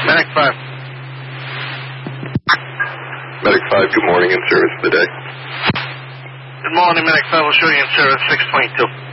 Medic 5. Medic 5, good morning, in service of the day. Good morning, Medic 5. We'll show you in service 622.